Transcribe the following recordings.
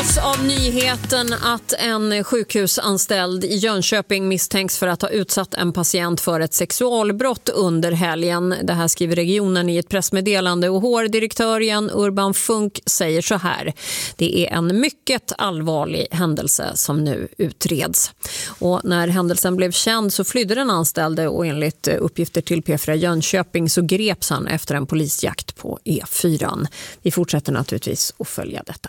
nås av nyheten att en sjukhusanställd i Jönköping misstänks för att ha utsatt en patient för ett sexualbrott under helgen. Det här skriver regionen i ett pressmeddelande och HR-direktören Urban Funk säger så här: det är en mycket allvarlig händelse som nu utreds. Och när händelsen blev känd så flydde den anställde och enligt uppgifter till P4 Jönköping så greps han efter en polisjakt på E4. Vi fortsätter naturligtvis att följa detta.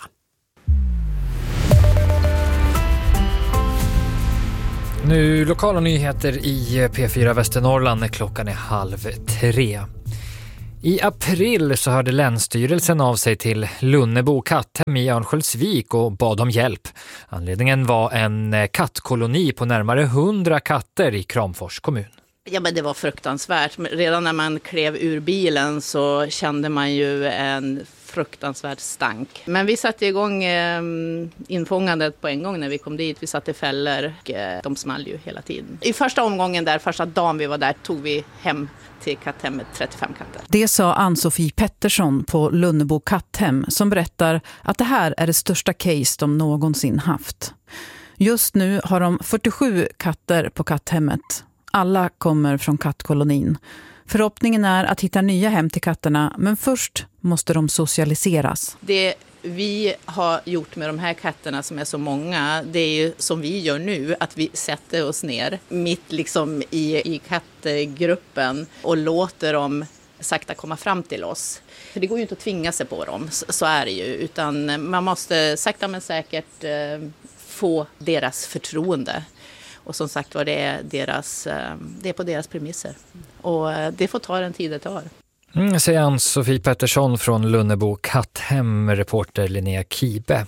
Nu lokala nyheter i P4 Västernorrland när klockan är 2:30. I april så hörde Länsstyrelsen av sig till Lunnebo katthem i Örnsköldsvik och bad om hjälp. Anledningen var en kattkoloni på närmare 100 katter i Kramfors kommun. Ja, men det var fruktansvärt. Redan när man klev ur bilen så kände man ju en fruktansvärt stank. Men vi satte igång infångandet på en gång när vi kom dit. Vi satte fällor och de small ju hela tiden. I första omgången där, första dagen vi var där, tog vi hem till katthemmet 35 katter. Det sa Ann-Sofie Pettersson på Lunnebo katthem som berättar att det här är det största case de någonsin haft. Just nu har de 47 katter på katthemmet. Alla kommer från kattkolonin. Förhoppningen är att hitta nya hem till katterna, men först måste de socialiseras. Det vi har gjort med de här katterna som är så många, det är ju som vi gör nu, att vi sätter oss ner mitt liksom i kattgruppen och låter dem sakta komma fram till oss. För det går ju inte att tvinga sig på dem, så är det ju, utan man måste sakta men säkert få deras förtroende. Och som sagt var det är på deras premisser. Och det får ta den tid det tar. Säger Ann-Sofie Pettersson från Lunnebo katthem, reporter Linnea Kibe.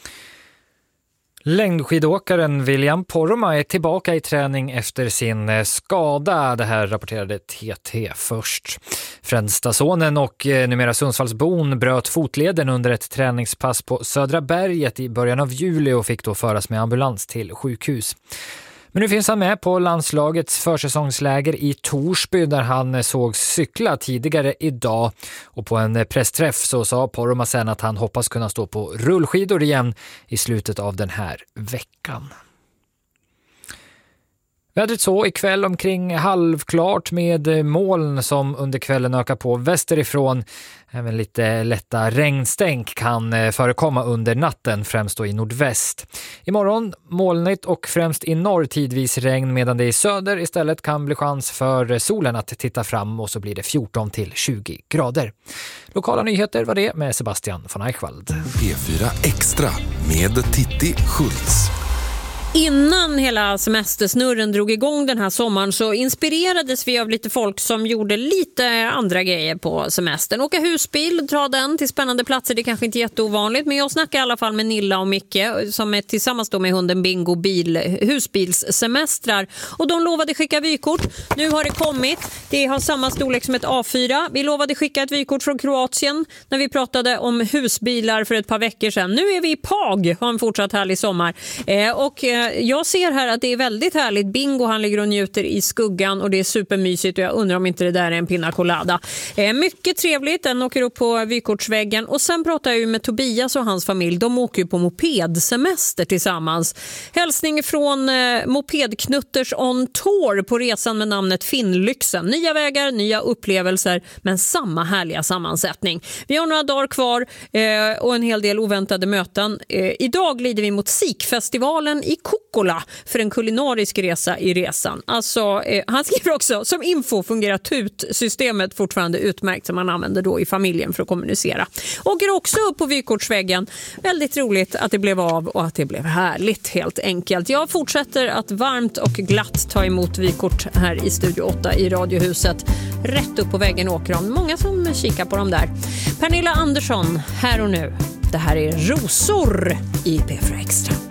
Längdskidåkaren William Poromaa är tillbaka i träning efter sin skada. Det här rapporterade TT först. Fränstasonen och numera Sundsvallsbon bröt fotleden under ett träningspass på Södra berget i början av juli och fick då föras med ambulans till sjukhus. Men nu finns han med på landslagets försäsongsläger i Torsby där han såg cykla tidigare idag. Och på en pressträff så sa Poromaa sen att han hoppas kunna stå på rullskidor igen i slutet av den här veckan. Vädret så ikväll omkring halvklart med moln som under kvällen ökar på västerifrån. Även lite lätta regnstänk kan förekomma under natten, främst då i nordväst. Imorgon molnigt och främst i norr tidvis regn, medan det i söder istället kan bli chans för solen att titta fram och så blir det 14 till 20 grader. Lokala nyheter var det med Sebastian von Eichwald. P4 Extra med Titti Schultz. Innan hela semestersnurren drog igång den här sommaren så inspirerades vi av lite folk som gjorde lite andra grejer på semestern. Åka husbil, dra den till spännande platser, det är kanske inte jätteovanligt, men jag snackar i alla fall med Nilla och Micke som är tillsammans då med hunden Bingo husbilssemestrar. Och de lovade skicka vykort. Nu har det kommit. Det har samma storlek som ett A4. Vi lovade skicka ett vykort från Kroatien när vi pratade om husbilar för ett par veckor sedan. Nu är vi i Pag, har en fortsatt härlig sommar. Och jag ser här att det är väldigt härligt. Bingo, han ligger och njuter i skuggan och det är supermysigt och jag undrar om inte det där är en pina colada. Mycket trevligt, den åker upp på vykortsväggen och sen pratar jag ju med Tobias och hans familj. De åker ju på mopedsemester tillsammans. Hälsning från Mopedknutters on tour på resan med namnet Finnlyxen. Nya vägar, nya upplevelser men samma härliga sammansättning. Vi har några dagar kvar och en hel del oväntade möten. Idag glider vi mot Sikfestivalen i Kokkola för en kulinarisk resa i resan. Alltså, han skriver också, som info fungerar tutsystemet fortfarande utmärkt som man använder då i familjen för att kommunicera. Åker också upp på vykortsväggen. Väldigt roligt att det blev av och att det blev härligt helt enkelt. Jag fortsätter att varmt och glatt ta emot vykort här i Studio 8 i Radiohuset. Rätt upp på väggen åker de. Många som kikar på dem där. Pernilla Andersson, här och nu. Det här är Rosor i P4 Extra.